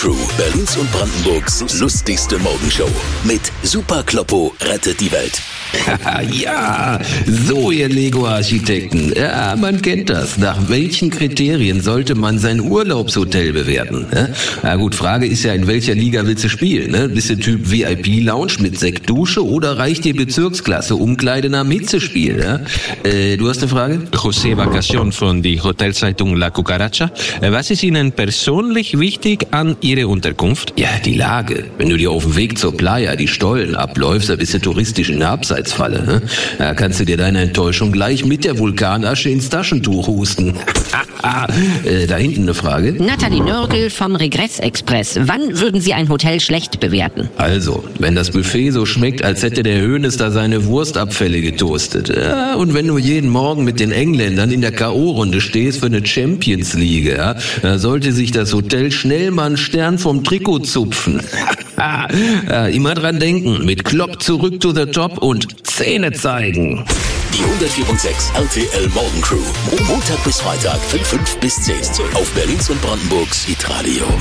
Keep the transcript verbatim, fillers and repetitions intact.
Crew, Berlins und Brandenburgs lustigste Morgenshow. Mit Super Kloppo rettet die Welt. Ja, so ihr Lego-Architekten. Ja, man kennt das. Nach welchen Kriterien sollte man sein Urlaubshotel bewerten? Na gut, Frage ist ja, in welcher Liga willst du spielen? Ne? Bist du Typ V I P-Lounge mit Sektdusche oder reicht dir Bezirksklasse Umkleide nach Hitzespiel? Ja? Äh, du hast eine Frage? José Vacación von der Hotelzeitung La Cucaracha. Was ist Ihnen persönlich wichtig an Ihrer Unterkunft? Ja, die Lage. Wenn du dir auf dem Weg zur Playa die Stollen abläufst, da bist du touristisch in der Abseitsfalle. Ne? Da kannst du dir deine Enttäuschung gleich mit der Vulkanasche ins Taschentuch husten. äh, da hinten eine Frage. Nathalie Nörgel vom Regressexpress. Wann würden Sie ein Hotel schlecht bewerten? Also, wenn das Buffet so schmeckt, als hätte der Hönes da seine Wurstabfälle getoastet. Ja, und wenn du jeden Morgen mit den Engländern in der K O-Runde stehst für eine Champions League, ja, da sollte sich das Hotel schnell mal einen Stern vom Trikot zupfen. ja, immer dran denken, mit Klopp zurück to the top und Zähne zeigen. Die hundertvier Komma sechs R T L Morgencrew. Montag bis Freitag von fünf bis zehn auf Berlins und Brandenburgs Hitradio.